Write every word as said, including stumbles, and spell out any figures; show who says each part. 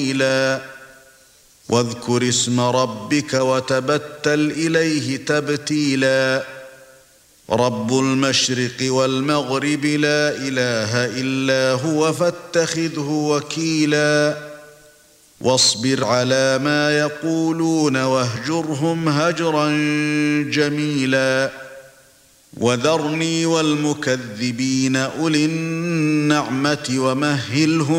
Speaker 1: واذكر اسم ربك وتبتل إليه تبتيلا رب المشرق والمغرب لا إله إلا هو فاتخذه وكيلا واصبر على ما يقولون واهجرهم هجرا جميلا وذرني والمكذبين أولي النعمة ومهلهم